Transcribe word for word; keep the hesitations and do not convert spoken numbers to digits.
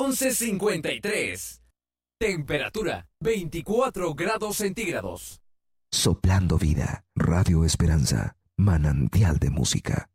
once cincuenta y tres. Temperatura veinticuatro grados centígrados. Soplando vida, Radio Esperanza, manantial de música.